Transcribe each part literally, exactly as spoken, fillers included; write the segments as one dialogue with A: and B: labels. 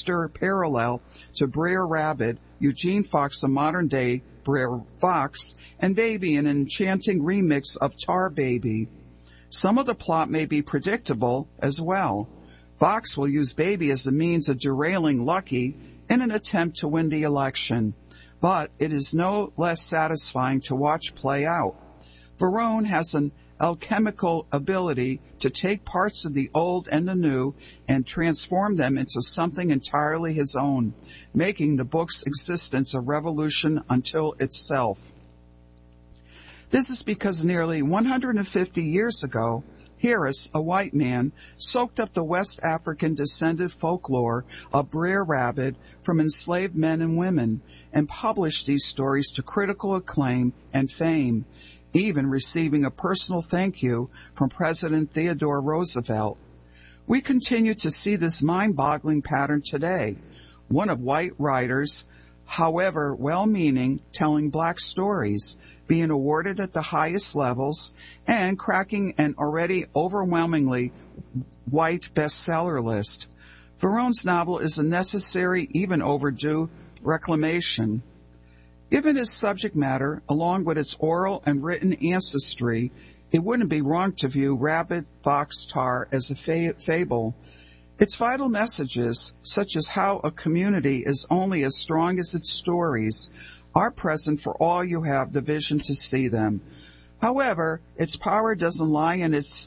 A: sinister parallel to Brer Rabbit, Eugene Fox, a modern-day Brer Fox, and Baby, an enchanting remix of Tar Baby. Some of the plot may be predictable as well. Fox will use Baby as a means of derailing Lucky in an attempt to win the election, but it is no less satisfying to watch play out. Verone has an alchemical ability to take parts of the old and the new and transform them into something entirely his own, making the book's existence a revolution unto itself. This is because nearly one hundred fifty years ago, Harris, a white man, soaked up the West African-descended folklore of Brer Rabbit from enslaved men and women and published these stories to critical acclaim and fame, even receiving a personal thank you from President Theodore Roosevelt. We continue to see this mind-boggling pattern today, one of white writers, however well-meaning, telling black stories, being awarded at the highest levels, and cracking an already overwhelmingly white bestseller list. Verone's novel is a necessary, even overdue, reclamation. Given its subject matter, along with its oral and written ancestry, it wouldn't be wrong to view Rabbit, Fox, Tar as a fa- fable. Its vital messages, such as how a community is only as strong as its stories, are present for all you have the vision to see them. However, its power doesn't lie in its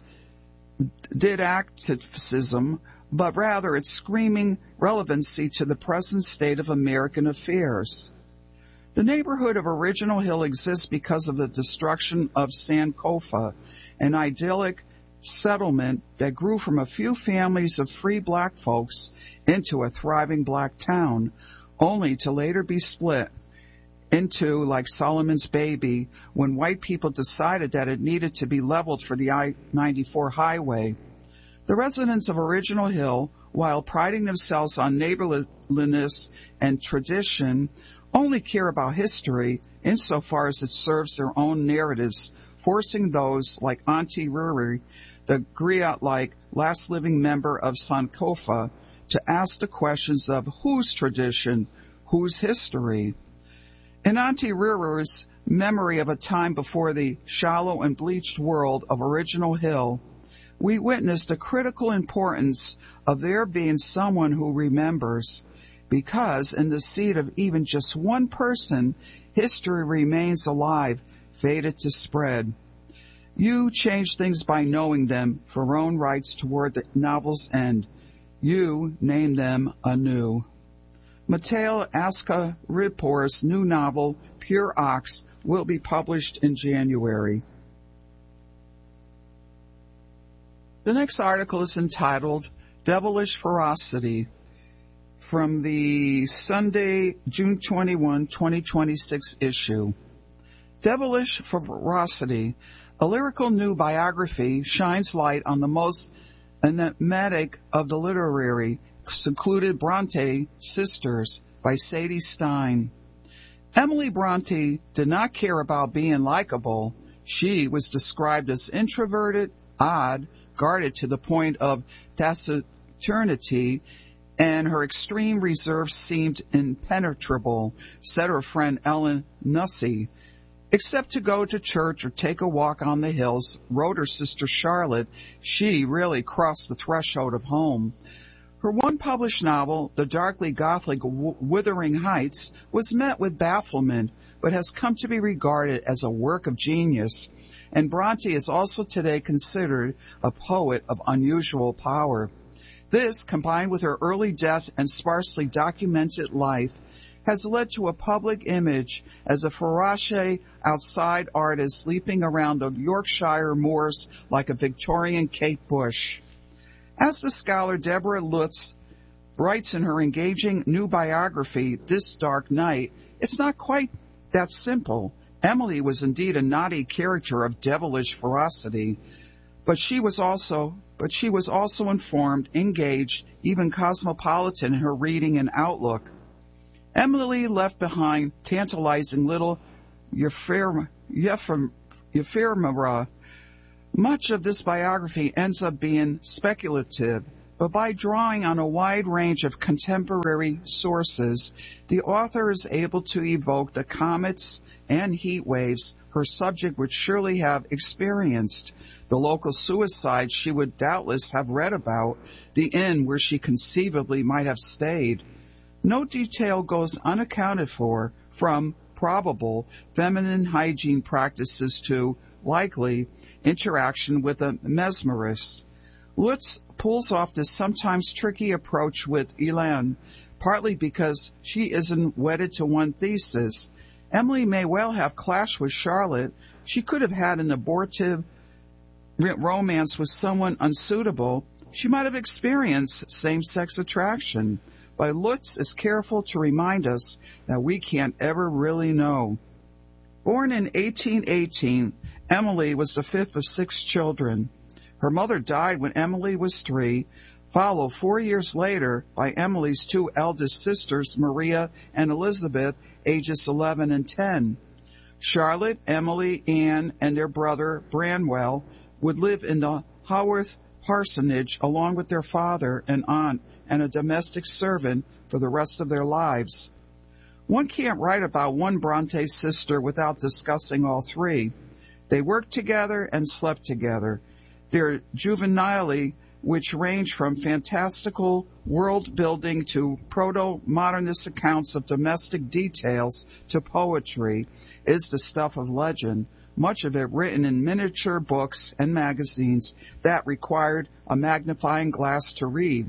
A: didacticism, but rather its screaming relevancy to the present state of American affairs. The neighborhood of Original Hill exists because of the destruction of Sankofa, an idyllic settlement that grew from a few families of free black folks into a thriving black town, only to later be split into, like Solomon's Baby, when white people decided that it needed to be leveled for the I ninety-four highway. The residents of Original Hill, while priding themselves on neighborliness and tradition, only care about history insofar as it serves their own narratives, forcing those like Auntie Ruri, the griot-like last living member of Sankofa, to ask the questions of whose tradition, whose history. In Auntie Ruri's memory of a time before the shallow and bleached world of Original Hill, we witnessed the critical importance of there being someone who remembers, because in the seed of even just one person, history remains alive, fated to spread. You change things by knowing them, Verone writes toward the novel's end. You name them anew. Mateo Ascaripor's new novel, Pure Ox, will be published in January. The next article is entitled Devilish Ferocity, from the Sunday, June twenty-first, twenty twenty-six issue. Devilish Ferocity, a lyrical new biography, shines light on the most enigmatic of the literary, secluded Bronte sisters by Sadie Stein. Emily Bronte did not care about being likable. She was described as introverted, odd, guarded to the point of taciturnity, and her extreme reserve seemed impenetrable, said her friend Ellen Nussey. Except to go to church or take a walk on the hills, wrote her sister Charlotte, she really crossed the threshold of home. Her one published novel, The Darkly Gothic Wuthering Heights, was met with bafflement, but has come to be regarded as a work of genius. And Bronte is also today considered a poet of unusual power. This, combined with her early death and sparsely documented life, has led to a public image as a feroce outside artist leaping around the Yorkshire moors like a Victorian Kate Bush. As the scholar Deborah Lutz writes in her engaging new biography, This Dark Night, it's not quite that simple. Emily was indeed a naughty character of devilish ferocity, but she was also but she was also informed, engaged, even cosmopolitan in her reading and outlook. Emily left behind tantalizing little ephemera. Much of this biography ends up being speculative, but by drawing on a wide range of contemporary sources, the author is able to evoke the comets and heat waves her subject would surely have experienced, the local suicides she would doubtless have read about, the inn where she conceivably might have stayed. No detail goes unaccounted for, from probable feminine hygiene practices to likely interaction with a mesmerist. Lutz pulls off this sometimes tricky approach with Elaine, partly because she isn't wedded to one thesis. Emily may well have clashed with Charlotte. She could have had an abortive romance with someone unsuitable. She might have experienced same-sex attraction. But Lutz is careful to remind us that we can't ever really know. Born in eighteen eighteen, Emily was the fifth of six children. Her mother died when Emily was three, followed four years later by Emily's two eldest sisters, Maria and Elizabeth, ages eleven and ten. Charlotte, Emily, Anne, and their brother, Branwell, would live in the Haworth parsonage along with their father and aunt and a domestic servant for the rest of their lives. One can't write about one Bronte sister without discussing all three. They worked together and slept together. Their juvenilia, which range from fantastical world-building to proto-modernist accounts of domestic details to poetry, is the stuff of legend, much of it written in miniature books and magazines that required a magnifying glass to read.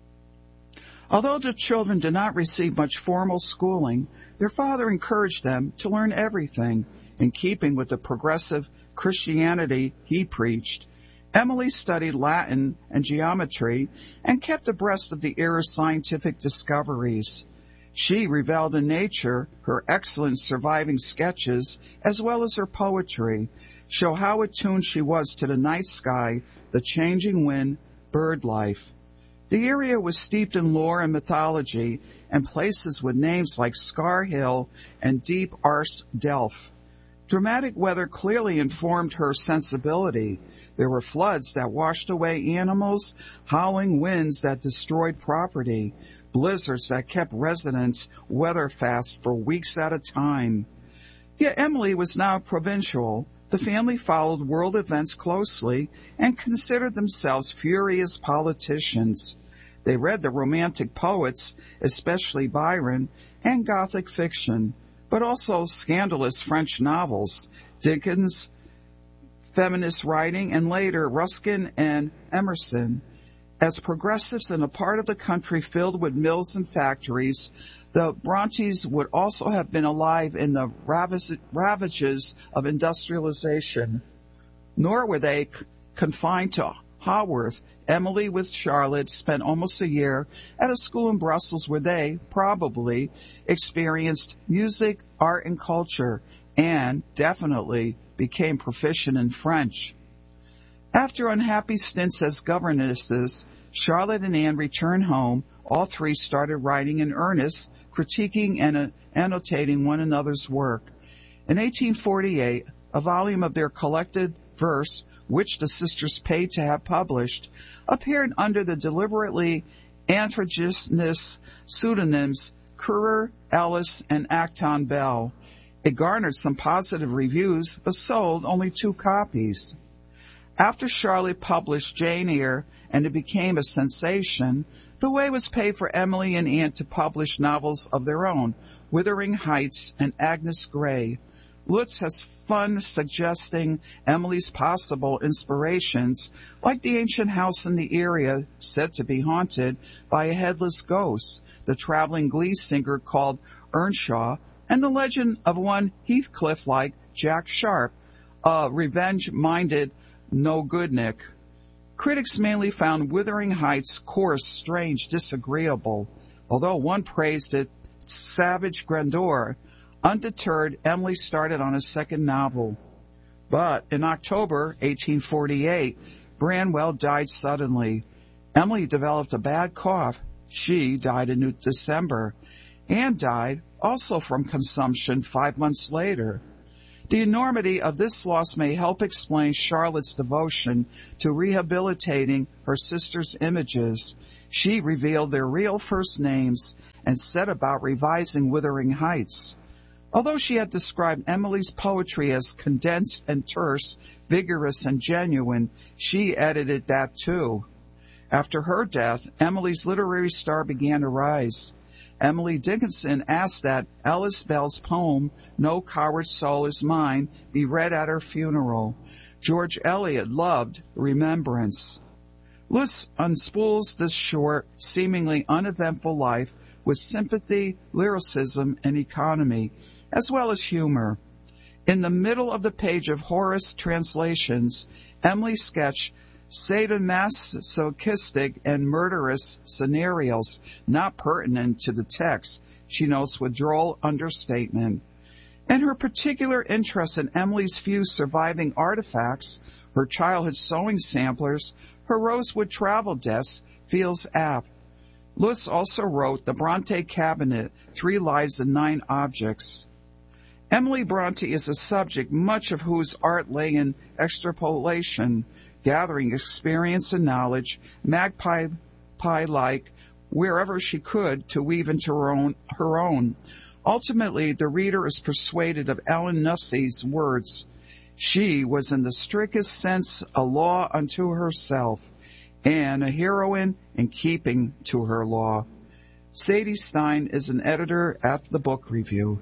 A: Although the children did not receive much formal schooling, their father encouraged them to learn everything, in keeping with the progressive Christianity he preached. Emily studied Latin and geometry and kept abreast of the era's scientific discoveries. She reveled in nature. Her excellent surviving sketches, as well as her poetry, show how attuned she was to the night sky, the changing wind, bird life. The area was steeped in lore and mythology, and places with names like Scar Hill and Deep Ars Delph. Dramatic weather clearly informed her sensibility. There were floods that washed away animals, howling winds that destroyed property, blizzards that kept residents weather-fast for weeks at a time. Yet Emily was now provincial. The family followed world events closely and considered themselves furious politicians. They read the Romantic poets, especially Byron, and Gothic fiction, but also scandalous French novels, Dickens, feminist writing, and later Ruskin and Emerson. As progressives in a part of the country filled with mills and factories, the Brontes would also have been alive in the ravages of industrialization. Nor were they c- confined to Haworth. Emily, with Charlotte, spent almost a year at a school in Brussels where they, probably, experienced music, art, and culture, and, definitely, became proficient in French. After unhappy stints as governesses, Charlotte and Anne returned home. All three started writing in earnest, critiquing and uh, annotating one another's work. In eighteen forty-eight, a volume of their collected verse, which the sisters paid to have published, appeared under the deliberately androgynous pseudonyms Currer, Ellis, and Acton Bell. It garnered some positive reviews, but sold only two copies. After Charlotte published Jane Eyre and it became a sensation, the way was paid for Emily and Anne to publish novels of their own, Wuthering Heights and Agnes Grey. Lutz has fun suggesting Emily's possible inspirations, like the ancient house in the area said to be haunted by a headless ghost, the traveling glee singer called Earnshaw, and the legend of one Heathcliff-like Jack Sharp, a revenge-minded no-goodnik. Critics mainly found Wuthering Heights coarse, strange, disagreeable, although one praised its savage grandeur. Undeterred, Emily started on a second novel. But in October eighteen forty-eight, Branwell died suddenly. Emily developed a bad cough. She died in December. Anne died, also from consumption, five months later. The enormity of this loss may help explain Charlotte's devotion to rehabilitating her sister's images. She revealed their real first names and set about revising Wuthering Heights. Although she had described Emily's poetry as condensed and terse, vigorous and genuine, she edited that too. After her death, Emily's literary star began to rise. Emily Dickinson asked that Alice Bell's poem, No Coward Soul Is Mine, be read at her funeral. George Eliot loved remembrance. Lewis unspools this short, seemingly uneventful life with sympathy, lyricism, and economy, as well as humor. In the middle of the page of Horace translations, Emily sketched sadomasochistic and murderous scenarios not pertinent to the text, she notes with droll understatement. And her particular interest in Emily's few surviving artifacts, her childhood sewing samplers, her rosewood travel desk, feels apt. Lewis also wrote The Bronte Cabinet, Three Lives and Nine Objects. Emily Bronte is a subject much of whose art lay in extrapolation, gathering experience and knowledge, magpie-like, wherever she could to weave into her own, her own. Ultimately, the reader is persuaded of Ellen Nussey's words. She was in the strictest sense a law unto herself, and a heroine in keeping to her law. Sadie Stein is an editor at the Book Review.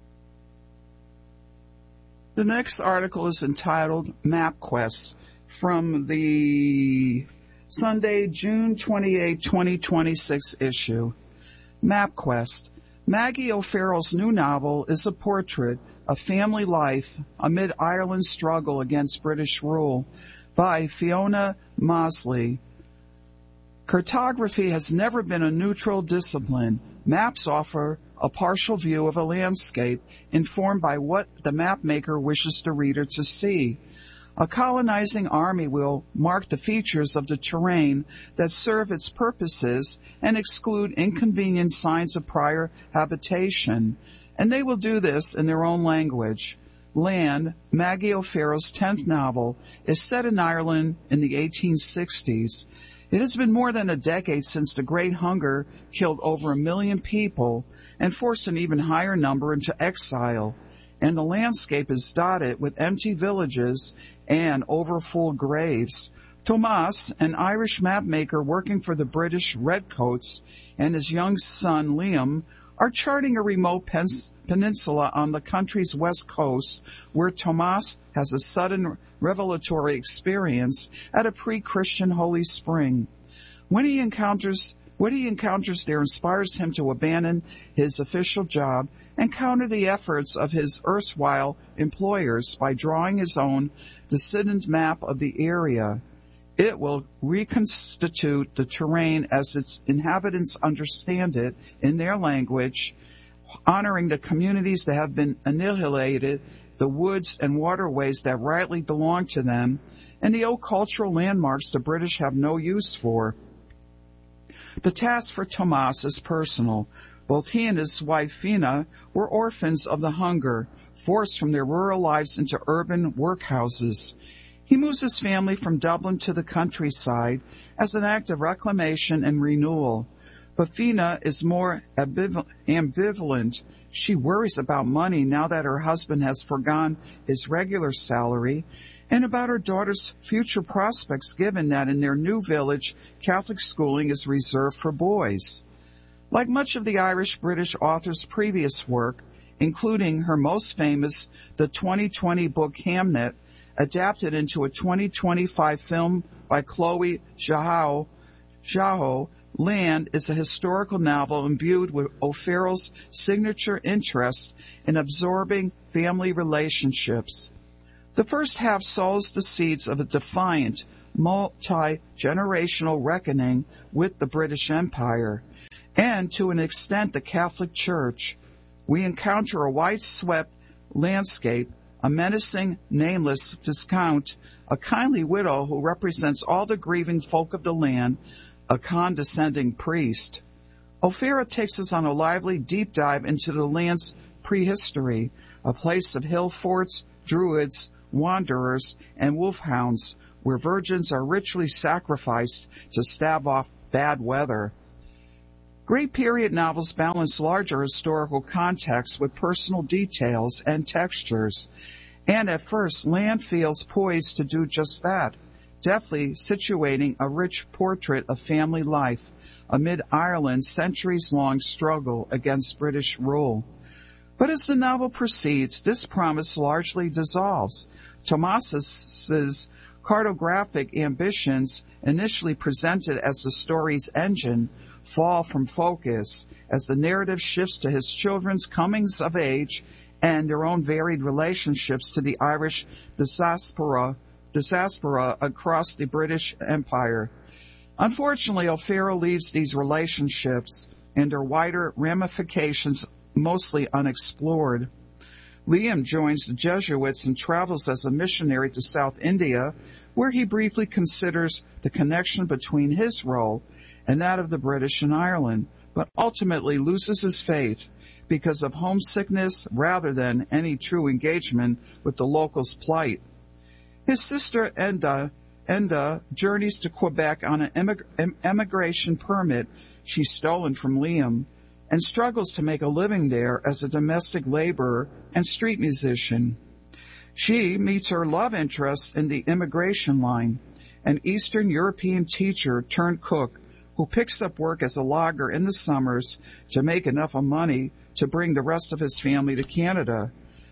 A: The next article is entitled MapQuest from the Sunday, June twenty-eighth, twenty twenty-six issue. MapQuest. Maggie O'Farrell's new novel is a portrait of family life amid Ireland's struggle against British rule by Fiona Mosley. Cartography has never been a neutral discipline. Maps offer a partial view of a landscape informed by what the mapmaker wishes the reader to see. A colonizing army will mark the features of the terrain that serve its purposes and exclude inconvenient signs of prior habitation, and they will do this in their own language. Land, Maggie O'Farrell's tenth novel, is set in Ireland in the eighteen sixties. It has been more than a decade since the Great Hunger killed over a million people and forced an even higher number into exile, and the landscape is dotted with empty villages and overfull graves. Tomas, an Irish mapmaker working for the British Redcoats, and his young son Liam are charting a remote pen- peninsula on the country's west coast where Tomas has a sudden revelatory experience at a pre-Christian holy spring. When he encounters What he encounters there inspires him to abandon his official job and counter the efforts of his erstwhile employers by drawing his own descendant map of the area. It will reconstitute the terrain as its inhabitants understand it in their language, honoring the communities that have been annihilated, the woods and waterways that rightly belong to them, and the old cultural landmarks the British have no use for. The task for Tomas is personal. Both he and his wife Fina were orphans of the hunger, forced from their rural lives into urban workhouses. He moves his family from Dublin to the countryside as an act of reclamation and renewal. But Fina is more ambivalent. She worries about money now that her husband has forgone his regular salary, and about her daughter's future prospects given that in their new village, Catholic schooling is reserved for boys. Like much of the Irish-British author's previous work, including her most famous, the twenty twenty book Hamnet, adapted into a twenty twenty-five film by Chloe Zhao, Zhao, Land is a historical novel imbued with O'Farrell's signature interest in absorbing family relationships. The first half sows the seeds of a defiant, multi-generational reckoning with the British Empire, and to an extent the Catholic Church. We encounter a wide-swept landscape, a menacing, nameless viscount, a kindly widow who represents all the grieving folk of the land, a condescending priest. O'Farrell takes us on a lively deep dive into the land's prehistory, a place of hill forts, druids, wanderers, and wolfhounds, where virgins are ritually sacrificed to stave off bad weather. Great period novels balance larger historical contexts with personal details and textures, and at first Land feels poised to do just that, deftly situating a rich portrait of family life amid Ireland's centuries-long struggle against British rule. But as the novel proceeds, this promise largely dissolves. Tomas's cartographic ambitions, initially presented as the story's engine, fall from focus as the narrative shifts to his children's comings of age and their own varied relationships to the Irish diaspora, diaspora across the British Empire. Unfortunately, O'Farrell leaves these relationships and their wider ramifications mostly unexplored. Liam joins the Jesuits and travels as a missionary to South India, where he briefly considers the connection between his role and that of the British in Ireland, but ultimately loses his faith because of homesickness rather than any true engagement with the locals' plight. His sister Enda, Enda journeys to Quebec on an emig- emigration permit she's stolen from Liam, and struggles to make a living there as a domestic laborer and street musician. She meets her love interest in the immigration line, an Eastern European teacher turned cook who picks up work as a logger in the summers to make enough money to bring the rest of his family to Canada.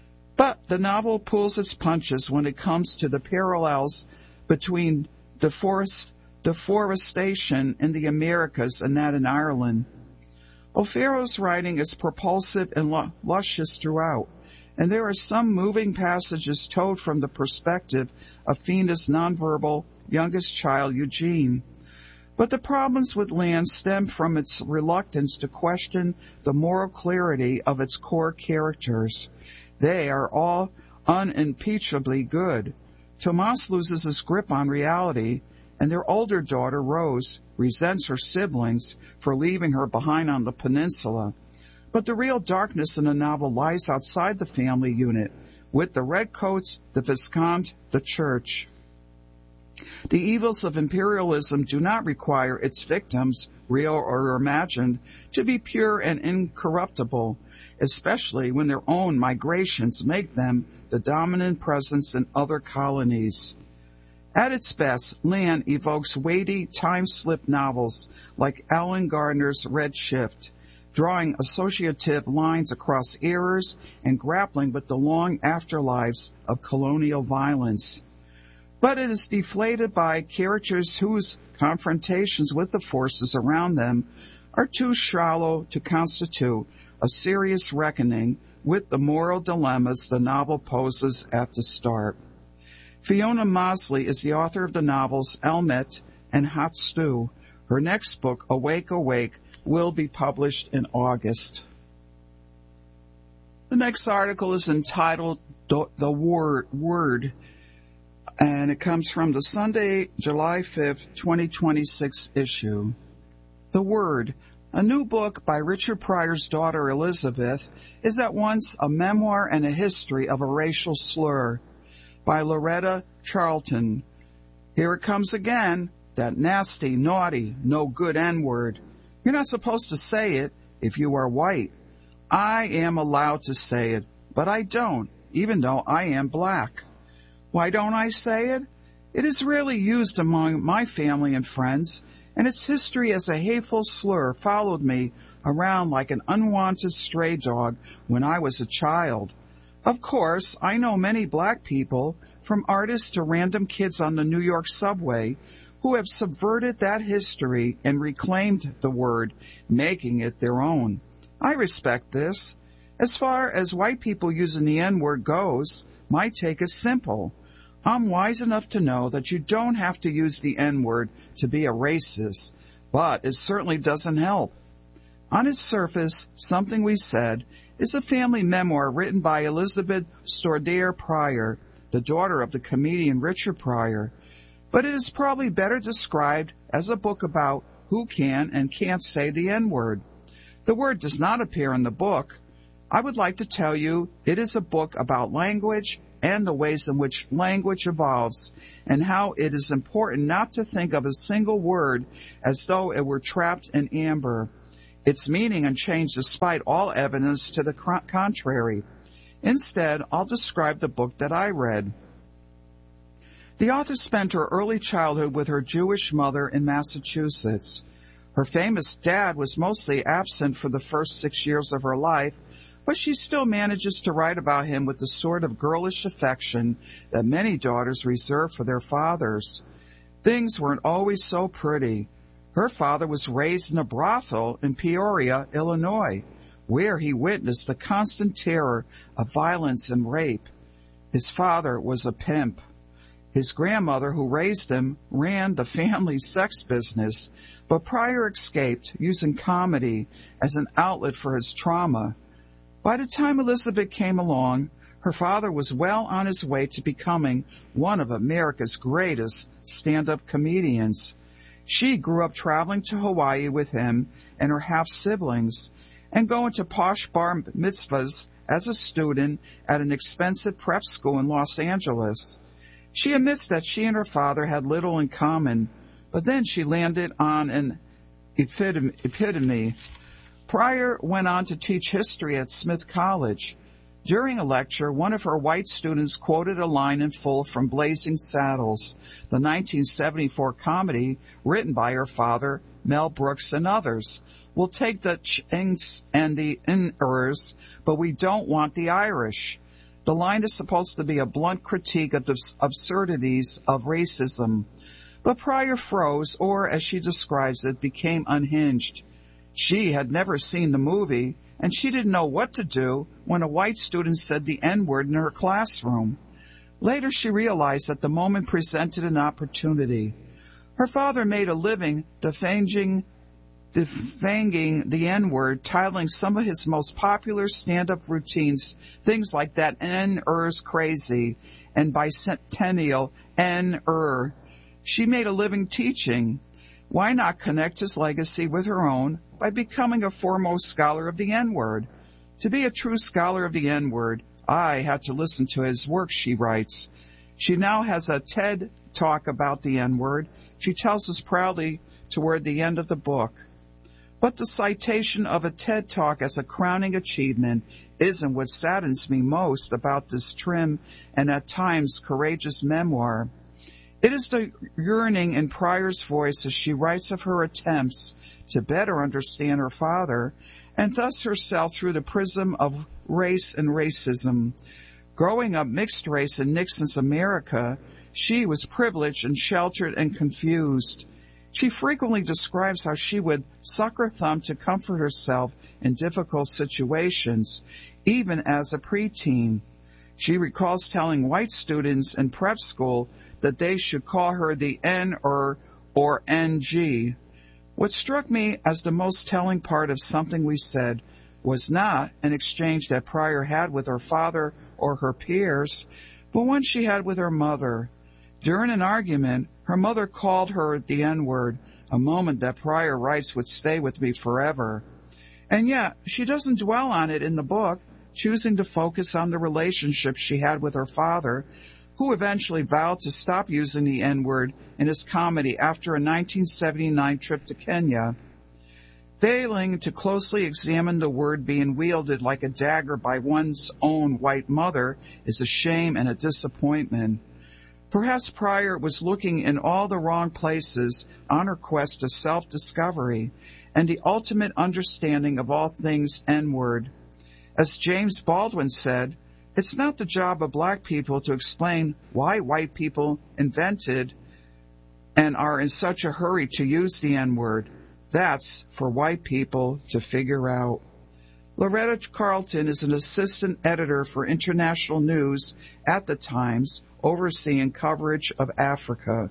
A: But the novel pulls its punches when it comes to the parallels between deforest, deforestation in the Americas and that in Ireland. O'Farrell's writing is propulsive and luscious throughout, and there are some moving passages told from the perspective of Fina's nonverbal youngest child, Eugene. But the problems with Land stem from its reluctance to question the moral clarity of its core characters. They are all unimpeachably good. Tomas loses his grip on reality, and their older daughter, Rose, resents her siblings for leaving her behind on the peninsula. But the real darkness in the novel lies outside the family unit, with the redcoats, the Viscount, the church. The evils of imperialism do not require its victims, real or imagined, to be pure and incorruptible, especially when their own migrations make them the dominant presence in other colonies. At its best, Land evokes weighty, time-slip novels like Alan Gardner's Red Shift, drawing associative lines across eras and grappling with the long afterlives of colonial violence. But it is deflated by characters whose confrontations with the forces around them are too shallow to constitute a serious reckoning with the moral dilemmas the novel poses at the start. Fiona Mosley is the author of the novels Elmet and Hot Stew. Her next book, Awake, Awake, will be published in August. The next article is entitled The Word, Word, and it comes from the Sunday, July fifth, twenty twenty-six issue. The Word, a new book by Richard Pryor's daughter Elizabeth, is at once a memoir and a history of a racial slur, by Loretta Charlton. Here it comes again, that nasty, naughty, no good N-word. You're not supposed to say it if you are white. I am allowed to say it, but I don't, even though I am black. Why don't I say it? It is rarely used among my family and friends, and its history as a hateful slur followed me around like an unwanted stray dog when I was a child. Of course, I know many black people, from artists to random kids on the New York subway, who have subverted that history and reclaimed the word, making it their own. I respect this. As far as white people using the N-word goes, my take is simple. I'm wise enough to know that you don't have to use the N-word to be a racist, but it certainly doesn't help. On its surface, Something We Said is a family memoir written by Elizabeth Stordare Pryor, the daughter of the comedian Richard Pryor, but it is probably better described as a book about who can and can't say the N-word. The word does not appear in the book. I would like to tell you it is a book about language and the ways in which language evolves, and how it is important not to think of a single word as though it were trapped in amber, its meaning unchanged despite all evidence to the contrary. Instead, I'll describe the book that I read. The author spent her early childhood with her Jewish mother in Massachusetts. Her famous dad was mostly absent for the first six years of her life, but she still manages to write about him with the sort of girlish affection that many daughters reserve for their fathers. Things weren't always so pretty. Her father was raised in a brothel in Peoria, Illinois, where he witnessed the constant terror of violence and rape. His father was a pimp. His grandmother, who raised him, ran the family sex business, but Pryor escaped, using comedy as an outlet for his trauma. By the time Elizabeth came along, her father was well on his way to becoming one of America's greatest stand-up comedians. She grew up traveling to Hawaii with him and her half-siblings, and going to posh bar mitzvahs as a student at an expensive prep school in Los Angeles. She admits that she and her father had little in common, but then she landed on an epitome. epitome. Pryor went on to teach history at Smith College. During a lecture, one of her white students quoted a line in full from Blazing Saddles, the nineteen seventy-four comedy written by her father, Mel Brooks, and others. We'll take the Chinks and the Iners, but we don't want the Irish. The line is supposed to be a blunt critique of the absurdities of racism. But Pryor froze, or, as she describes it, became unhinged. She had never seen the movie, and she didn't know what to do when a white student said the N-word in her classroom. Later, she realized that the moment presented an opportunity. Her father made a living defanging, defanging the N-word, titling some of his most popular stand-up routines things like that N-er's crazy and bicentennial N-er. She made a living teaching. Why not connect his legacy with her own by becoming a foremost scholar of the N-word? To be a true scholar of the N-word, I had to listen to his work, she writes. She now has a TED Talk about the N-word. She tells us proudly toward the end of the book. But the citation of a TED Talk as a crowning achievement isn't what saddens me most about this trim and at times courageous memoir. It is the yearning in Pryor's voice as she writes of her attempts to better understand her father and thus herself through the prism of race and racism. Growing up mixed race in Nixon's America, she was privileged and sheltered and confused. She frequently describes how she would suck her thumb to comfort herself in difficult situations, even as a preteen. She recalls telling white students in prep school that they should call her the N or or N G. What struck me as the most telling part of something we said was not an exchange that Pryor had with her father or her peers, but one she had with her mother. During an argument, her mother called her the N-word, a moment that Pryor writes would stay with me forever. And yet, she doesn't dwell on it in the book, choosing to focus on the relationship she had with her father, who eventually vowed to stop using the N-word in his comedy after a nineteen seventy-nine trip to Kenya. Failing to closely examine the word being wielded like a dagger by one's own white mother is a shame and a disappointment. Perhaps Pryor was looking in all the wrong places on her quest to self-discovery and the ultimate understanding of all things N-word. As James Baldwin said, it's not the job of black people to explain why white people invented and are in such a hurry to use the N-word. That's for white people to figure out. Loretta Carlton is an assistant editor for international news at the Times, overseeing coverage of Africa.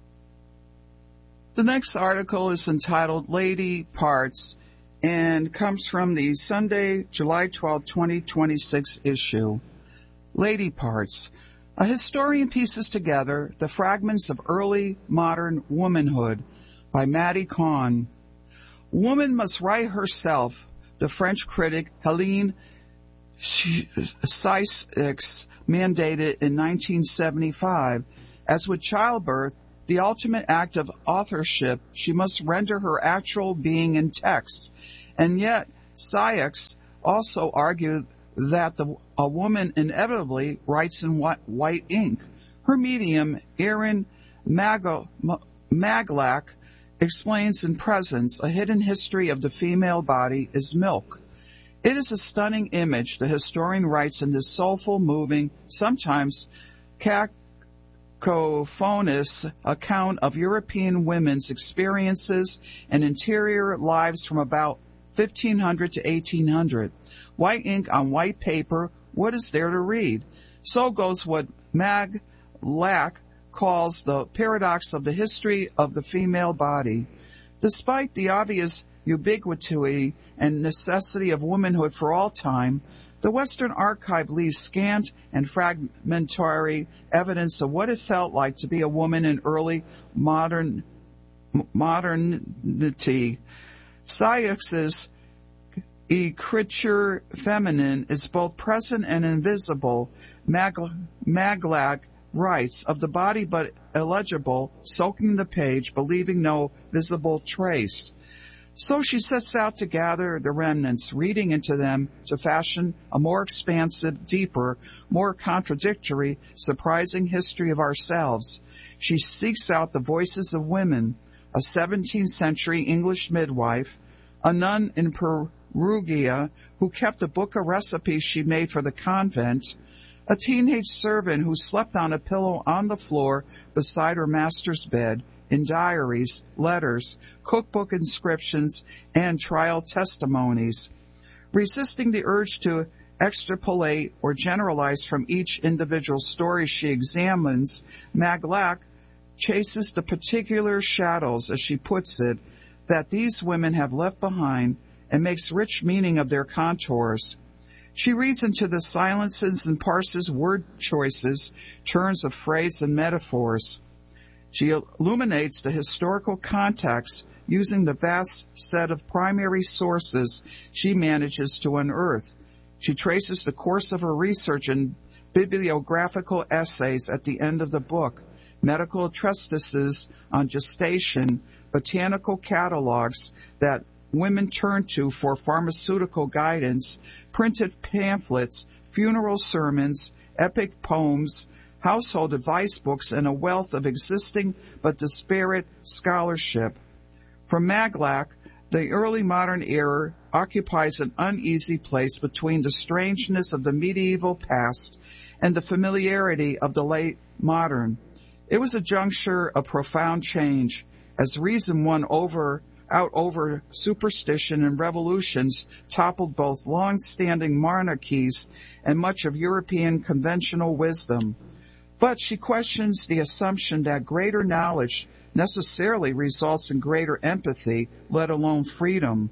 A: The next article is entitled Lady Parts and comes from the Sunday, July twelfth, twenty twenty-six issue. Lady Parts. A historian pieces together the fragments of early modern womanhood by Maddie Kahn. Woman must write herself, the French critic Hélène Syphax mandated in nineteen seventy-five. As with childbirth, the ultimate act of authorship, she must render her actual being in text. And yet, Syphax also argued that the, a woman inevitably writes in white, white ink. Her medium, Erin Maglack, explains in Presence, A Hidden History of the Female Body is Milk. It is a stunning image, the historian writes in this soulful, moving, sometimes cacophonous account of European women's experiences and interior lives from about fifteen hundred to eighteen hundred. White ink on white paper, what is there to read? So goes what Maglack calls the paradox of the history of the female body. Despite the obvious ubiquity and necessity of womanhood for all time, the Western Archive leaves scant and fragmentary evidence of what it felt like to be a woman in early modern modernity. Syphax's écriture feminine is both present and invisible. Maglack writes of the body but illegible, soaking the page, believing no visible trace. So she sets out to gather the remnants, reading into them to fashion a more expansive, deeper, more contradictory, surprising history of ourselves. She seeks out the voices of women, a seventeenth century English midwife, a nun in Perugia who kept a book of recipes she made for the convent, a teenage servant who slept on a pillow on the floor beside her master's bed, in diaries, letters, cookbook inscriptions, and trial testimonies. Resisting the urge to extrapolate or generalize from each individual story she examines, Maglack chases the particular shadows, as she puts it, that these women have left behind and makes rich meaning of their contours. She reads into the silences and parses word choices, turns of phrase and metaphors. She illuminates the historical context using the vast set of primary sources she manages to unearth. She traces the course of her research in bibliographical essays at the end of the book, medical treatises on gestation, botanical catalogs that women turn to for pharmaceutical guidance, printed pamphlets, funeral sermons, epic poems, household advice books, and a wealth of existing but disparate scholarship. For Maglack, the early modern era occupies an uneasy place between the strangeness of the medieval past and the familiarity of the late modern. It was a juncture of profound change, as reason won over out over superstition and revolutions toppled both long-standing monarchies and much of European conventional wisdom. But she questions the assumption that greater knowledge necessarily results in greater empathy, let alone freedom.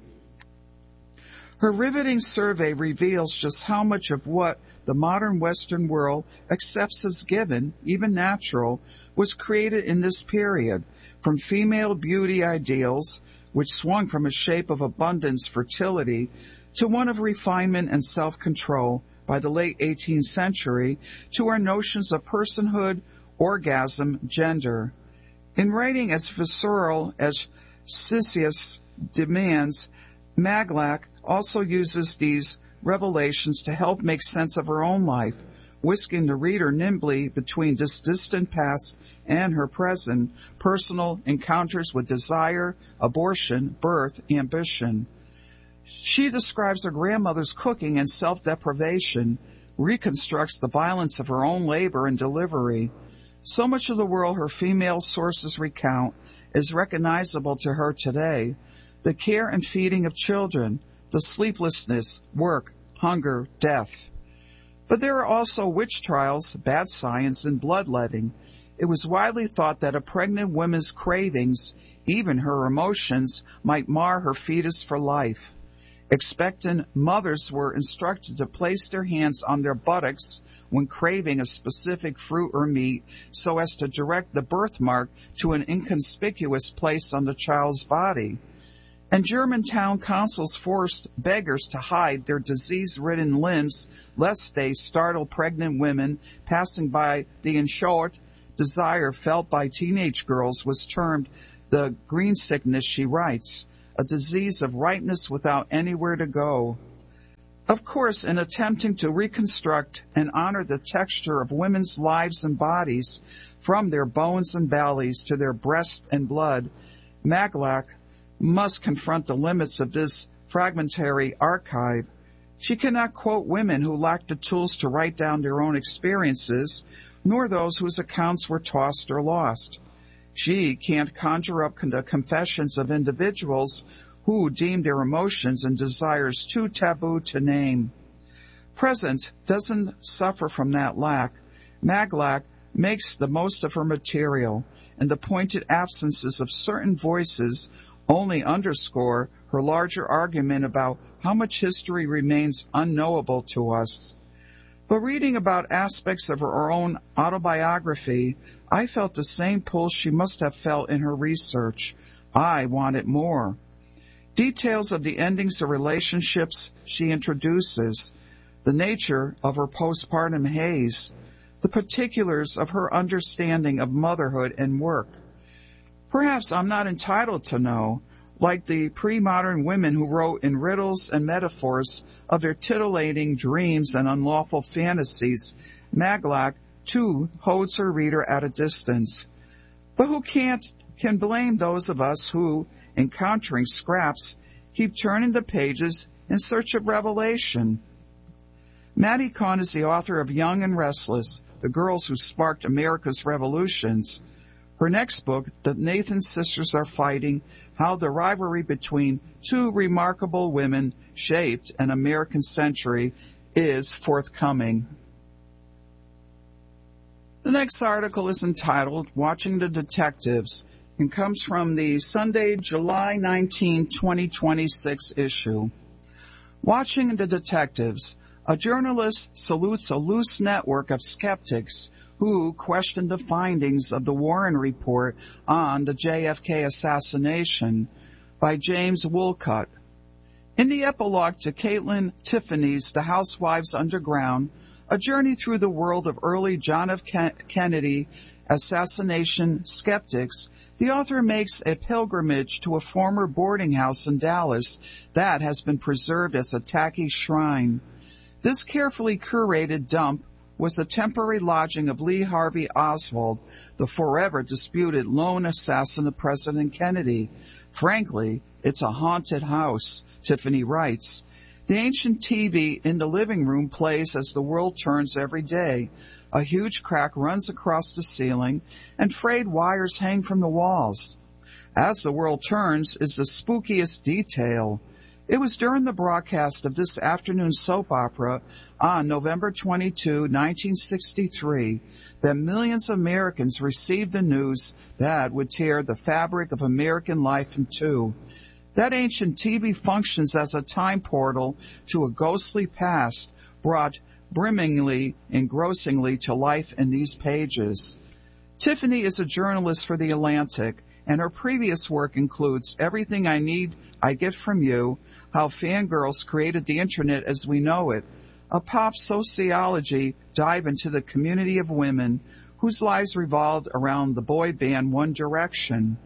A: Her riveting survey reveals just how much of what the modern Western world accepts as given, even natural, was created in this period, from female beauty ideals, which swung from a shape of abundance, fertility, to one of refinement and self-control by the late eighteenth century, to our notions of personhood, orgasm, gender. In writing as visceral as Syphax demands, Maglack also uses these revelations to help make sense of her own life, whisking the reader nimbly between this distant past and her present, personal encounters with desire, abortion, birth, ambition. She describes her grandmother's cooking and self-deprivation, reconstructs the violence of her own labor and delivery. So much of the world her female sources recount is recognizable to her today. The care and feeding of children, the sleeplessness, work, hunger, death. But there are also witch trials, bad science, and bloodletting. It was widely thought that a pregnant woman's cravings, even her emotions, might mar her fetus for life. Expectant mothers were instructed to place their hands on their buttocks when craving a specific fruit or meat so as to direct the birthmark to an inconspicuous place on the child's body. And German town councils forced beggars to hide their disease-ridden limbs lest they startle pregnant women passing by. The in short desire felt by teenage girls was termed the green sickness, she writes, a disease of ripeness without anywhere to go. Of course, in attempting to reconstruct and honor the texture of women's lives and bodies, from their bones and bellies to their breast and blood, Maglac must confront the limits of this fragmentary archive. She cannot quote women who lack the tools to write down their own experiences, nor those whose accounts were tossed or lost. She can't conjure up the confessions of individuals who deem their emotions and desires too taboo to name. Presence doesn't suffer from that lack. Maglac makes the most of her material, and the pointed absences of certain voices only underscore her larger argument about how much history remains unknowable to us. But reading about aspects of her own autobiography, I felt the same pull she must have felt in her research. I wanted more. Details of the endings of relationships she introduces, the nature of her postpartum haze, the particulars of her understanding of motherhood and work. Perhaps I'm not entitled to know, like the pre-modern women who wrote in riddles and metaphors of their titillating dreams and unlawful fantasies. Maglac, too, holds her reader at a distance. But who can't can blame those of us who, encountering scraps, keep turning the pages in search of revelation? Maddie Kahn is the author of Young and Restless, The Girls Who Sparked America's Revolutions. Her next book, The Nathan Sisters Are Fighting, How the Rivalry Between Two Remarkable Women Shaped an American Century, is forthcoming. The next article is entitled Watching the Detectives and comes from the Sunday, July nineteenth, twenty twenty-six issue. Watching the Detectives. A journalist salutes a loose network of skeptics who questioned the findings of the Warren Report on the J F K assassination, by James Woolcott. In the epilogue to Caitlin Tiffany's The Housewives Underground, a journey through the world of early John F. Kennedy assassination skeptics, the author makes a pilgrimage to a former boarding house in Dallas that has been preserved as a tacky shrine. This carefully curated dump was the temporary lodging of Lee Harvey Oswald, the forever disputed lone assassin of President Kennedy. Frankly, it's a haunted house, Tiffany writes. The ancient T V in the living room plays as the world turns every day. A huge crack runs across the ceiling, and frayed wires hang from the walls. As the world turns is the spookiest detail. It was during the broadcast of this afternoon soap opera on November twenty-second, nineteen sixty-three, that millions of Americans received the news that would tear the fabric of American life in two. That ancient T V functions as a time portal to a ghostly past brought brimmingly, engrossingly to life in these pages. Tiffany is a journalist for The Atlantic, and her previous work includes Everything I Need, I Get From You, How Fangirls Created the Internet as We Know It, a pop sociology dive into the community of women whose lives revolved around the boy band One Direction.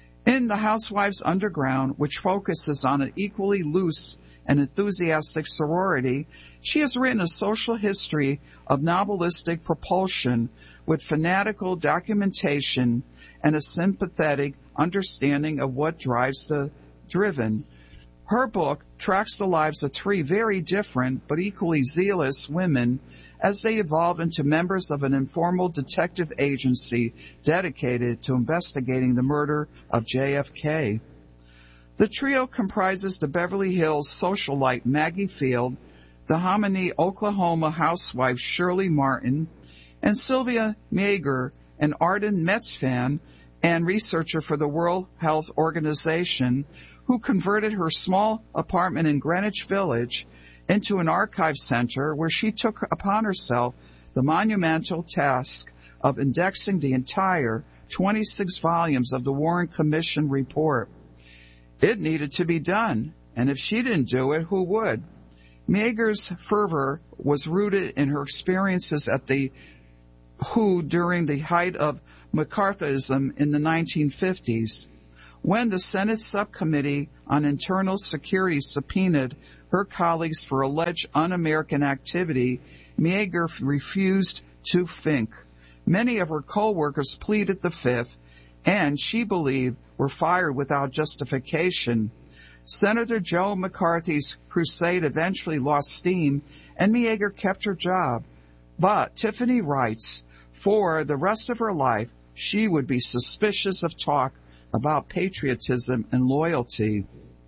A: In The Housewives Underground, which focuses on an equally loose and enthusiastic sorority, she has written a social history of novelistic propulsion with fanatical documentation and a sympathetic understanding of what drives the driven. Her book tracks the lives of three very different but equally zealous women as they evolve into members of an informal detective agency dedicated to investigating the murder of J F K. The trio comprises the Beverly Hills socialite Maggie Field, the Hominy, Oklahoma housewife Shirley Martin, and Sylvia Meagher, an ardent Mets fan and researcher for the World Health Organization, who converted her small apartment in Greenwich Village into an archive center where she took upon herself the monumental task of indexing the entire twenty-six volumes of the Warren Commission report. It needed to be done, and if she didn't do it, who would? Meagher's fervor was rooted in her experiences at the Who during the height of McCarthyism in the nineteen fifties. When the Senate Subcommittee on Internal Security subpoenaed her colleagues for alleged un-American activity, Meagher refused to think. Many of her co-workers pleaded the fifth, and she believed were fired without justification. Senator Joe McCarthy's crusade eventually lost steam, and Meagher kept her job. But Tiffany writes, for the rest of her life, she would be suspicious of talk about patriotism and loyalty.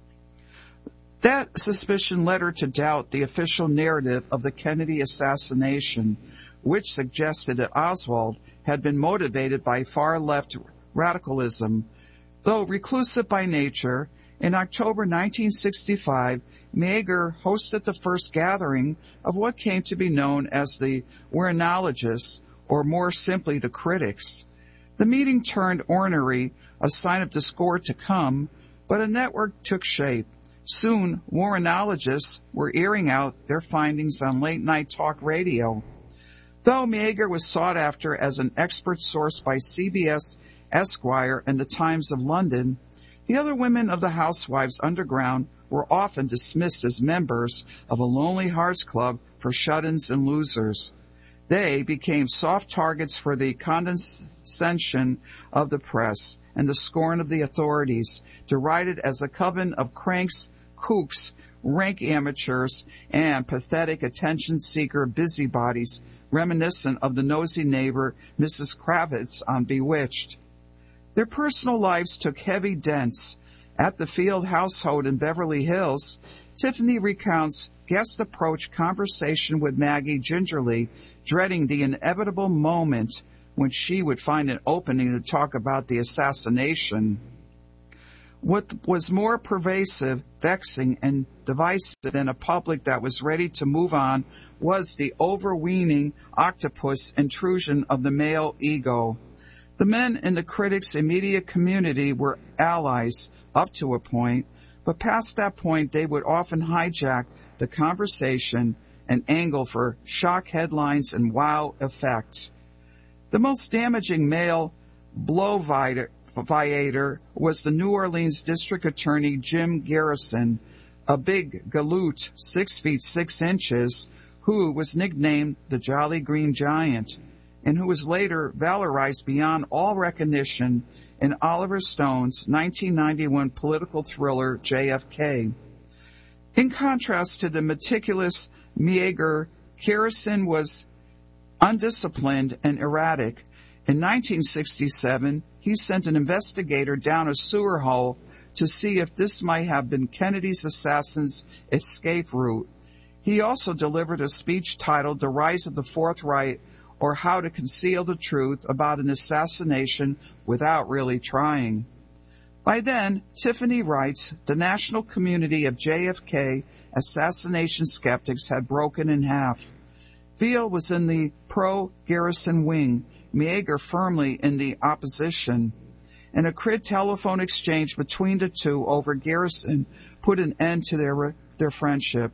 A: That suspicion led her to doubt the official narrative of the Kennedy assassination, which suggested that Oswald had been motivated by far-left radicalism. Though reclusive by nature, in October nineteen sixty-five, Meagher hosted the first gathering of what came to be known as the Waranologists, or more simply the critics. The meeting turned ornery, a sign of discord to come, but a network took shape. Soon, Waranologists were airing out their findings on late-night talk radio. Though Meagher was sought after as an expert source by C B S, Esquire, and the Times of London, the other women of the Housewives Underground were often dismissed as members of a Lonely Hearts Club for shut-ins and losers. They became soft targets for the condescension of the press and the scorn of the authorities, derided as a coven of cranks, kooks, rank amateurs, and pathetic attention-seeker busybodies reminiscent of the nosy neighbor Missus Kravitz on Bewitched. Their personal lives took heavy dents. At the Field household in Beverly Hills, Tiffany recounts guest approached conversation with Maggie gingerly, dreading the inevitable moment when she would find an opening to talk about the assassination. What was more pervasive, vexing, and divisive than a public that was ready to move on was the overweening octopus intrusion of the male ego. The men in the critics' immediate community were allies up to a point, but past that point they would often hijack the conversation and angle for shock headlines and wow effects. The most damaging male bloviator was the New Orleans District Attorney Jim Garrison, a big galoot, six feet six inches, who was nicknamed the Jolly Green Giant, and who was later valorized beyond all recognition in Oliver Stone's nineteen ninety-one political thriller J F K. In contrast to the meticulous Meagher, Garrison was undisciplined and erratic. In nineteen sixty-seven, he sent an investigator down a sewer hole to see if this might have been Kennedy's assassin's escape route. He also delivered a speech titled The Rise of the Fourth Reich, or How to Conceal the Truth About an Assassination Without Really Trying. By then, Tiffany writes, the national community of J F K assassination skeptics had broken in half. Field was in the pro-Garrison wing, Meagher firmly in the opposition. And a crid telephone exchange between the two over Garrison put an end to their, their friendship.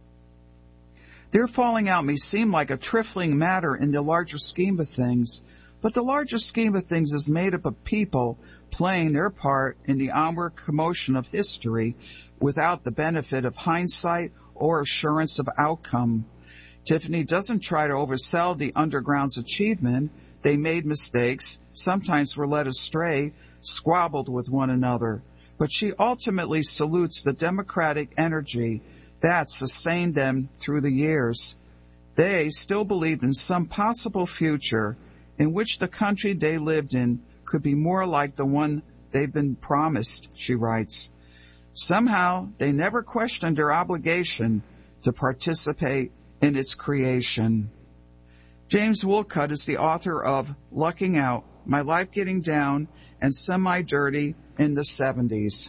A: Their falling out may seem like a trifling matter in the larger scheme of things, but the larger scheme of things is made up of people playing their part in the onward commotion of history without the benefit of hindsight or assurance of outcome. Tiffany doesn't try to oversell the Underground's achievement. They made mistakes, sometimes were led astray, squabbled with one another, but she ultimately salutes the democratic energy that sustained them through the years. They still believed in some possible future in which the country they lived in could be more like the one they've been promised, she writes. Somehow, they never questioned their obligation to participate in its creation. James Woolcott is the author of Lucking Out, My Life Getting Down and Semi-Dirty in the seventies.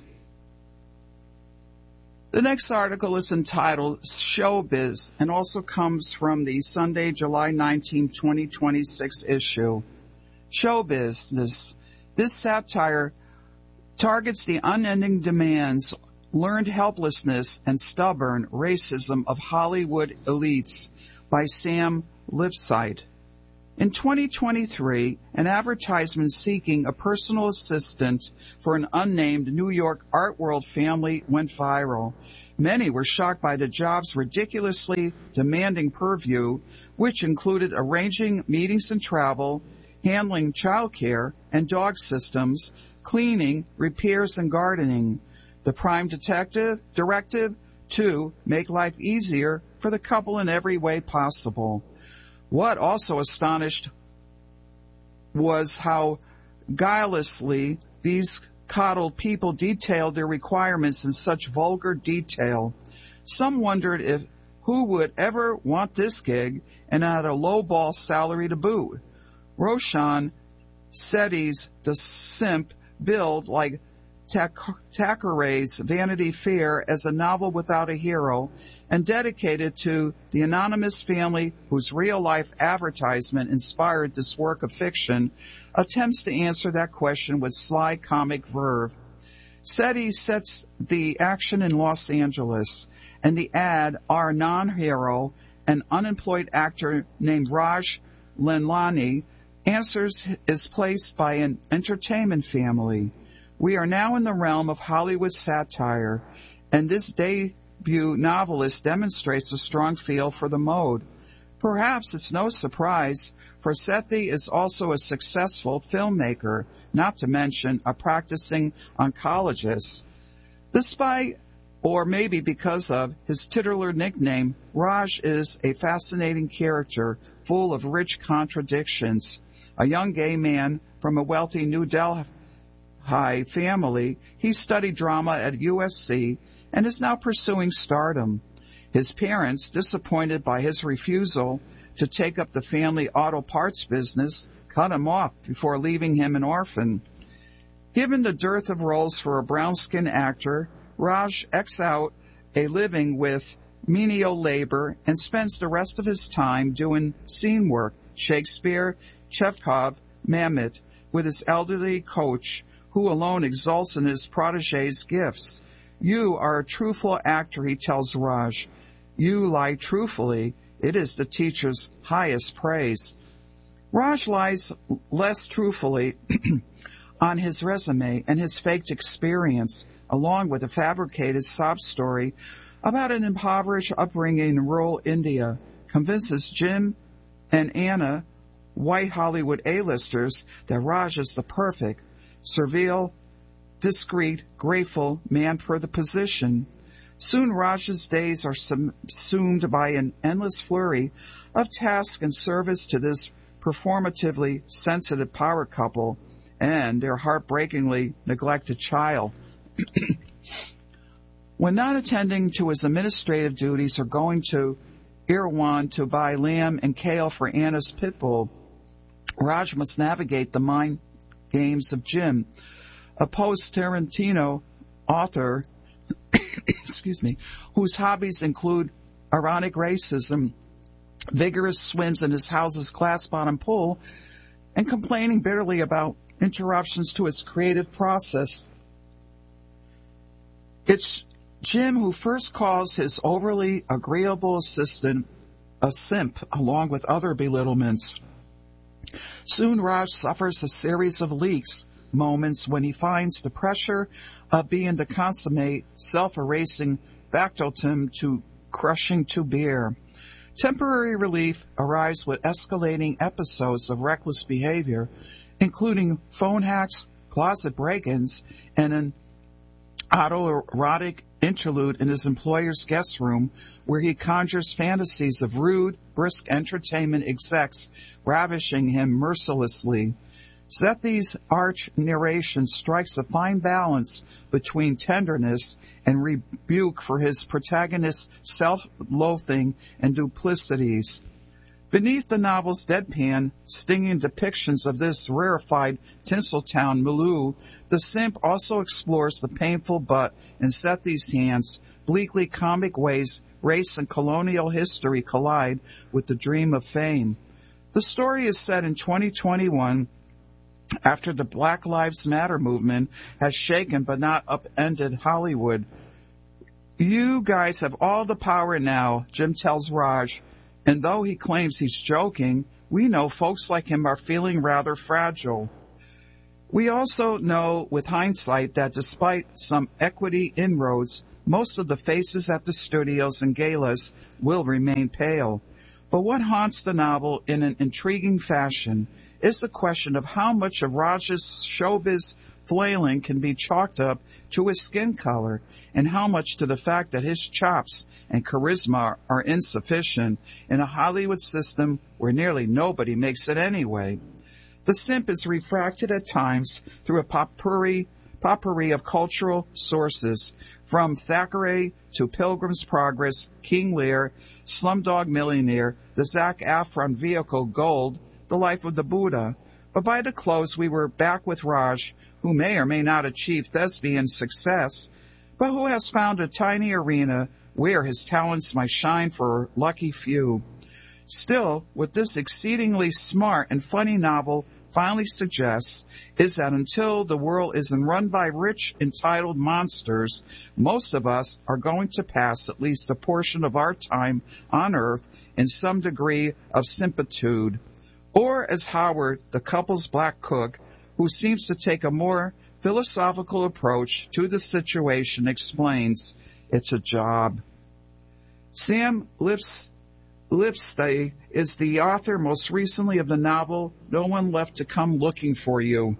A: The next article is entitled Showbiz and also comes from the Sunday, July nineteenth, twenty twenty-six issue. Showbiz, this, this satire targets the unending demands, learned helplessness, and stubborn racism of Hollywood elites by Sam Lipsyte. In twenty twenty-three, an advertisement seeking a personal assistant for an unnamed New York art world family went viral. Many were shocked by the job's ridiculously demanding purview, which included arranging meetings and travel, handling childcare and dog systems, cleaning, repairs, and gardening. The prime detective directive to make life easier for the couple in every way possible. What also astonished was how guilelessly these coddled people detailed their requirements in such vulgar detail. Some wondered if who would ever want this gig and at a lowball salary to boot. Roshan Sethi's The Simp billed like Thackeray's Vanity Fair as a novel without a hero and dedicated to the anonymous family whose real-life advertisement inspired this work of fiction, attempts to answer that question with sly comic verve. Sethi sets the action in Los Angeles, and the ad, our non-hero, an unemployed actor named Raj Lenlani, answers is placed by an entertainment family. We are now in the realm of Hollywood satire, and this debut novelist demonstrates a strong feel for the mode. Perhaps it's no surprise, for Sethi is also a successful filmmaker, not to mention a practicing oncologist. Despite, or maybe because of, his titular nickname, Raj is a fascinating character full of rich contradictions. A young gay man from a wealthy New Delhi High family, he studied drama at U S C and is now pursuing stardom. His parents, disappointed by his refusal to take up the family auto parts business, cut him off before leaving him an orphan. Given the dearth of roles for a brown-skinned actor, Raj ekes out a living with menial labor and spends the rest of his time doing scene work, Shakespeare, Chekhov, Mamet, with his elderly coach, who alone exults in his protege's gifts. You are a truthful actor, he tells Raj. You lie truthfully. It is the teacher's highest praise. Raj lies less truthfully on his resume and his faked experience, along with a fabricated sob story about an impoverished upbringing in rural India, convinces Jim and Anna, white Hollywood A-listers, that Raj is the perfect, servile, discreet, grateful man for the position. Soon Raj's days are subsumed by an endless flurry of tasks and service to this performatively sensitive power couple and their heartbreakingly neglected child. When not attending to his administrative duties or going to Irwan to buy lamb and kale for Anna's pit bull, Raj must navigate the mind games of Jim, a post-Tarantino author, excuse me, whose hobbies include ironic racism, vigorous swims in his house's glass-bottom pool, and complaining bitterly about interruptions to his creative process. It's Jim who first calls his overly agreeable assistant a simp, along with other belittlements. Soon Raj suffers a series of leaks, moments when he finds the pressure of being the consummate, self-erasing factotum to crushing to bear. Temporary relief arrives with escalating episodes of reckless behavior, including phone hacks, closet break-ins, and an autoerotic interlude in his employer's guest room where he conjures fantasies of rude, brisk entertainment execs ravishing him mercilessly. Sethi's arch narration strikes a fine balance between tenderness and rebuke for his protagonist's self-loathing and duplicities. Beneath the novel's deadpan, stinging depictions of this rarefied Tinseltown milieu, The Simp also explores the painful but, in Sethi's hands, bleakly comic ways race and colonial history collide with the dream of fame. The story is set in twenty twenty-one, after the Black Lives Matter movement has shaken but not upended Hollywood. You guys have all the power now, Jim tells Raj, and though he claims he's joking, we know folks like him are feeling rather fragile. We also know with hindsight that despite some equity inroads, most of the faces at the studios and galas will remain pale. But what haunts the novel in an intriguing fashion is the question of how much of Raj's showbiz flailing can be chalked up to his skin color and how much to the fact that his chops and charisma are insufficient in a Hollywood system where nearly nobody makes it anyway. The simp is refracted at times through a potpourri, potpourri of cultural sources, from Thackeray to Pilgrim's Progress, King Lear, Slumdog Millionaire, the Zac Efron vehicle Gold, The Life of the Buddha. But by the close, we were back with Raj, who may or may not achieve thespian success, but who has found a tiny arena where his talents might shine for a lucky few. Still, what this exceedingly smart and funny novel finally suggests is that until the world isn't run by rich, entitled monsters, most of us are going to pass at least a portion of our time on Earth in some degree of simpitude. Or, as Howard, the couple's black cook, who seems to take a more philosophical approach to the situation, explains, it's a job. Sam Lips Lipstae is the author most recently of the novel No One Left to Come Looking for You.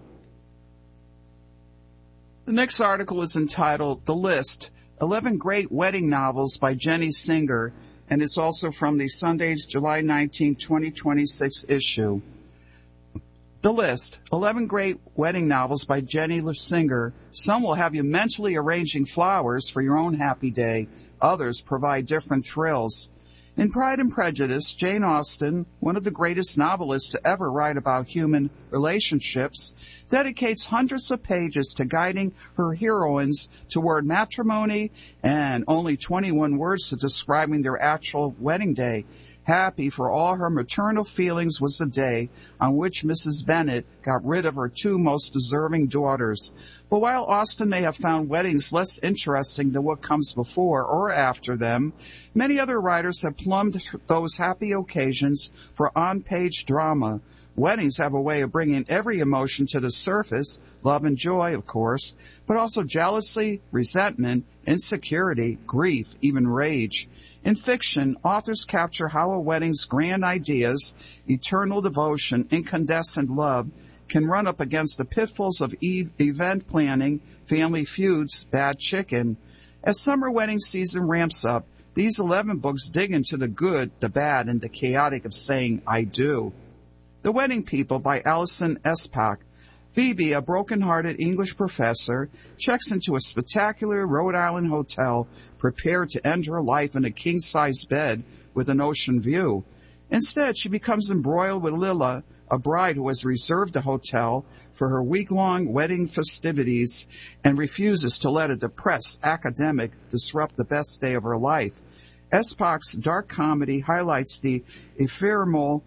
A: The next article is entitled The List, eleven Great Wedding Novels by Jenny Singer, and it's also from the Sunday's July nineteenth, twenty twenty-six issue. The List, eleven Great Wedding Novels by Jenny Singer. Some will have you mentally arranging flowers for your own happy day. Others provide different thrills. In Pride and Prejudice, Jane Austen, one of the greatest novelists to ever write about human relationships, dedicates hundreds of pages to guiding her heroines toward matrimony and only twenty-one words to describing their actual wedding day. Happy for all her maternal feelings was the day on which Missus Bennet got rid of her two most deserving daughters. But while Austen may have found weddings less interesting than what comes before or after them, many other writers have plumbed those happy occasions for on-page drama. Weddings have a way of bringing every emotion to the surface, love and joy, of course, but also jealousy, resentment, insecurity, grief, even rage. In fiction, authors capture how a wedding's grand ideas, eternal devotion, incandescent love, can run up against the pitfalls of e- event planning, family feuds, bad chicken. As summer wedding season ramps up, these eleven books dig into the good, the bad, and the chaotic of saying, I do. The Wedding People by Alison Espach. Phoebe, a broken-hearted English professor, checks into a spectacular Rhode Island hotel prepared to end her life in a king-size bed with an ocean view. Instead, she becomes embroiled with Lilla, a bride who has reserved the hotel for her week-long wedding festivities and refuses to let a depressed academic disrupt the best day of her life. Espach's dark comedy highlights the ephemeral,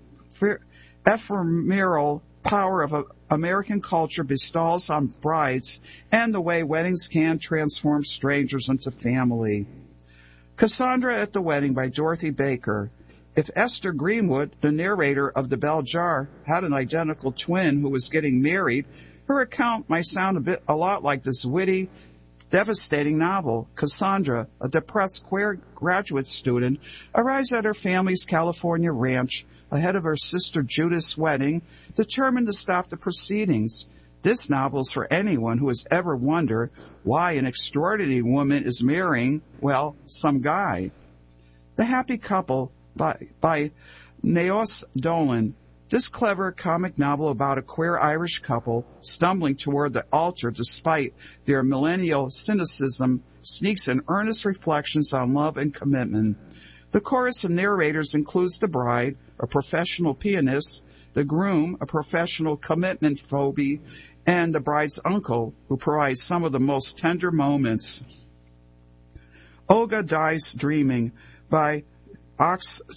A: ephemeral power of a American culture bestows on brides and the way weddings can transform strangers into family. Cassandra at the Wedding by Dorothy Baker. If Esther Greenwood, the narrator of The Bell Jar, had an identical twin who was getting married, her account might sound a bit a lot like this witty, devastating novel. Cassandra, a depressed queer graduate student, arrives at her family's California ranch ahead of her sister Judith's wedding, determined to stop the proceedings. This novel is for anyone who has ever wondered why an extraordinary woman is marrying, well, some guy. The Happy Couple by, by Naos Dolan. This clever comic novel about a queer Irish couple stumbling toward the altar despite their millennial cynicism sneaks in earnest reflections on love and commitment. The chorus of narrators includes the bride, a professional pianist, the groom, a professional commitment phobie, and the bride's uncle, who provides some of the most tender moments. Olga Dies Dreaming by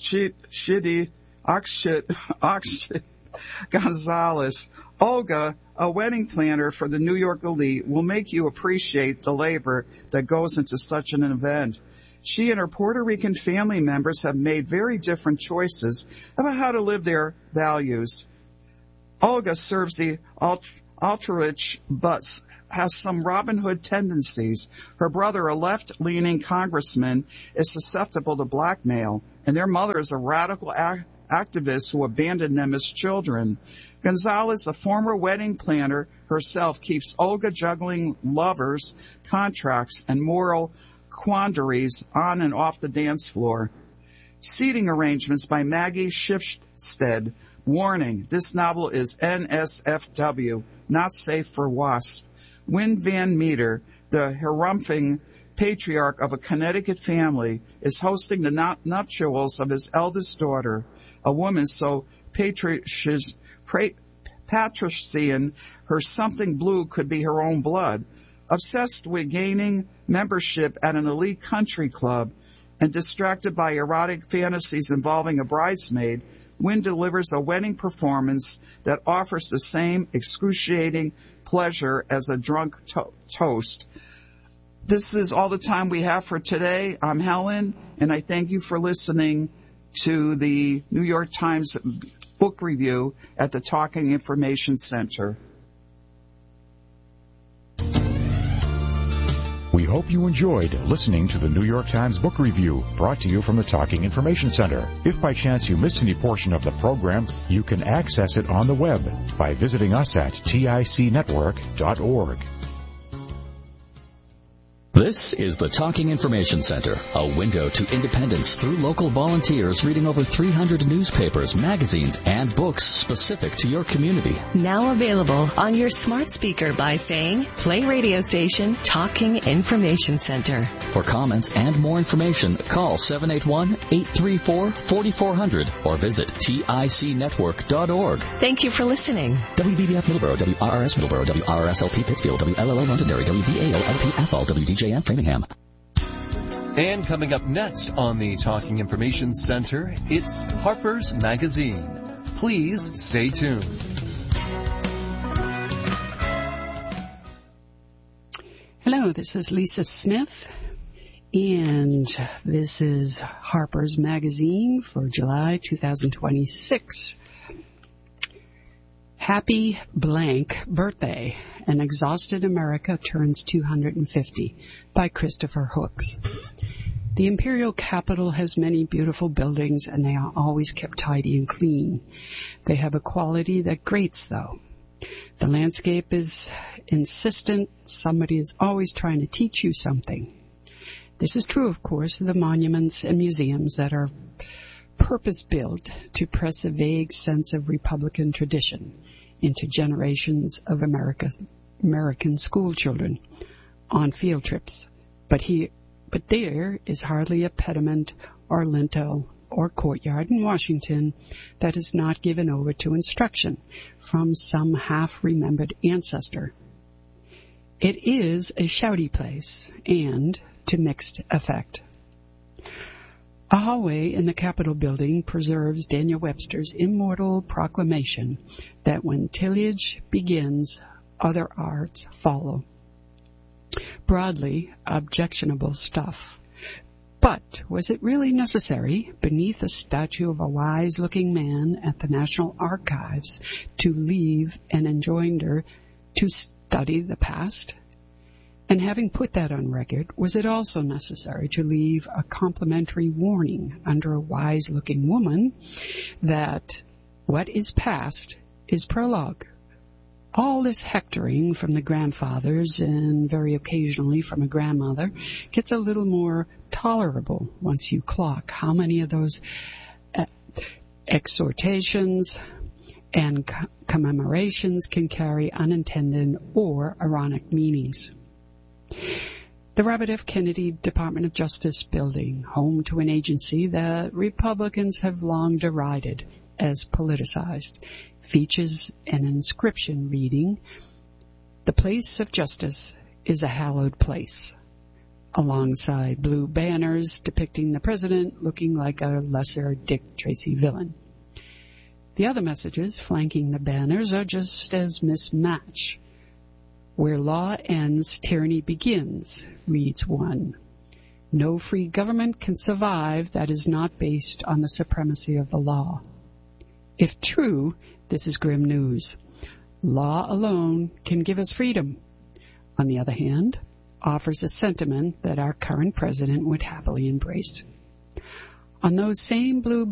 A: Oxshit Oxshit Oxshit Gonzalez. Olga, a wedding planner for the New York elite will make you appreciate the labor that goes into such an event. She and her Puerto Rican family members have made very different choices about how to live their values. Olga serves the ultra-rich but has some Robin Hood tendencies. Her brother, a left-leaning congressman, is susceptible to blackmail, and their mother is a radical act- activist who abandoned them as children. Gonzalez, a former wedding planner herself, keeps Olga juggling lovers, contracts, and moral quandaries on and off the dance floor. Seating arrangements by Maggie Shipstead. Warning, this novel is N S F W, not safe for WASP. Win Van Meter, the harumphing patriarch of a Connecticut family, is hosting the nuptials of his eldest daughter, a woman so patrician, patrician her something blue could be her own blood. Obsessed with gaining membership at an elite country club and distracted by erotic fantasies involving a bridesmaid, Wynn delivers a wedding performance that offers the same excruciating pleasure as a drunk to- toast. This is all the time we have for today. I'm Helen, and I thank you for listening to the New York Times book review at the Talking Information Center.
B: We hope you enjoyed listening to the New York Times Book Review, brought to you from the Talking Information Center. If by chance you missed any portion of the program, you can access it on the web by visiting us at tic network dot org.
C: This is the Talking Information Center, a window to independence through local volunteers reading over three hundred newspapers, magazines, and books specific to your community.
D: Now available on your smart speaker by saying, play radio station Talking Information Center.
C: For comments and more information, call seven eight one, eight three four, four four zero zero or visit tic network dot org.
D: Thank you for listening.
C: W B B F Middleborough, W R R S Middleborough, W R R S L P Pittsfield, W L L O Londonderry, W D A O L P F L, W D J M Framingham.
E: And coming up next on the Talking Information Center, it's Harper's Magazine. Please stay tuned.
F: Hello, this is Lisa Smith, and this is Harper's Magazine for July two thousand twenty-six. Happy blank birthday. An exhausted America turns two hundred fifty by Christopher Hooks. The Imperial Capitol has many beautiful buildings, and they are always kept tidy and clean. They have a quality that grates, though. The landscape is insistent. Somebody is always trying to teach you something. This is true, of course, of the monuments and museums that are purpose-built to press a vague sense of Republican tradition into generations of America's, American school children on field trips. But he, but there is hardly a pediment or lintel or courtyard in Washington that is not given over to instruction from some half-remembered ancestor. It is a shouty place, and to mixed effect. A hallway in the Capitol building preserves Daniel Webster's immortal proclamation that when tillage begins, other arts follow. Broadly objectionable stuff. But was it really necessary, beneath a statue of a wise-looking man at the National Archives, to leave an enjoinder to study the past? And having put that on record, was it also necessary to leave a complimentary warning under a wise-looking woman that what is past is prologue? All this hectoring from the grandfathers and very occasionally from a grandmother gets a little more tolerable once you clock how many of those uh, exhortations and co- commemorations can carry unintended or ironic meanings. The Robert F. Kennedy Department of Justice building, home to an agency that Republicans have long derided as politicized, features an inscription reading, "The place of justice is a hallowed place," alongside blue banners depicting the president looking like a lesser Dick Tracy villain. The other messages flanking the banners are just as mismatched. Where law ends, tyranny begins, reads one. No free government can survive that is not based on the supremacy of the law. If true, this is grim news. Law alone can give us freedom. On the other hand, offers a sentiment that our current president would happily embrace. On those same blue